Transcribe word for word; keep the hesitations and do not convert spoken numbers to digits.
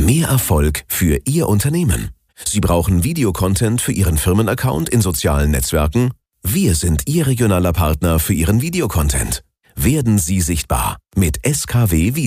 Mehr Erfolg für Ihr Unternehmen. Sie brauchen Videocontent für Ihren Firmenaccount in sozialen Netzwerken? Wir sind Ihr regionaler Partner für Ihren Videocontent. Werden Sie sichtbar mit S K W